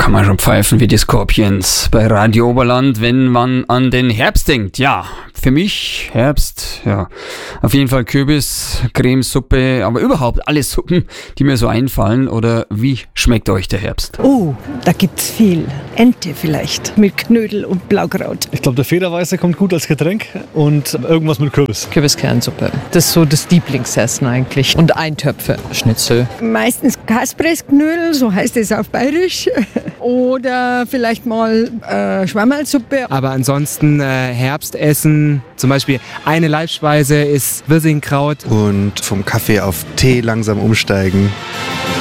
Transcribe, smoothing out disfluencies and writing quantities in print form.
kann man schon pfeifen wie die Scorpions bei Radio Oberland, wenn man an den Herbst denkt. Ja, für mich Herbst, ja, auf jeden Fall Kürbis, Cremesuppe, aber überhaupt alle Suppen, die mir so einfallen. Oder wie schmeckt euch der Herbst? Oh, da gibt's viel. Ente vielleicht mit Knödel und Blaukraut. Ich glaube, der Federweiße kommt gut als Getränk und irgendwas mit Kürbis. Kürbiskernsuppe. Das ist so das Lieblingsessen eigentlich. Und Eintöpfe. Schnitzel. Meistens Kaspressknödel, so heißt es auf Bayerisch. Oder vielleicht mal Schwammerlsuppe. Aber ansonsten Herbstessen. Zum Beispiel eine Leibspeise ist Wirsingkraut. Und vom Kaffee auf Tee langsam umsteigen.